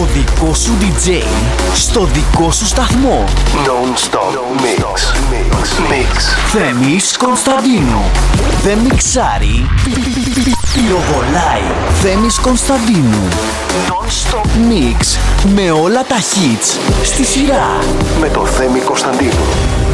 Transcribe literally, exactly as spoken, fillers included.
δικό σου ντι τζέι, στο δικό σου σταθμό. Non-stop mix. Mix. Θέμης Κωνσταντίνου. Δεν μιξάρει, πυροβολάει. Θέμης Κωνσταντίνου. Non-stop mix με όλα τα hits στη σειρά. Με το Θέμη Κωνσταντίνου.